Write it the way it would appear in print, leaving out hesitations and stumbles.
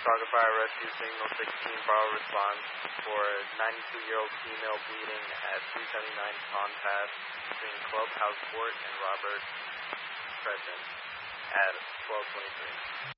Mississauga Fire Rescue Signal 16 borrow response for a 92-year-old female bleeding at 279 Pond Path between Clubhouse Court and Robert Crescent at 12:23.